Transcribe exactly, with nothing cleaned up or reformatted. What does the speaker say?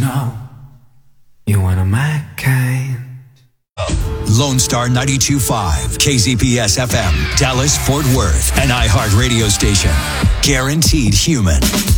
know you're one of my kind. Lone Star ninety-two point five, K Z P S F M, Dallas, Fort Worth, an iHeart radio station. Guaranteed human.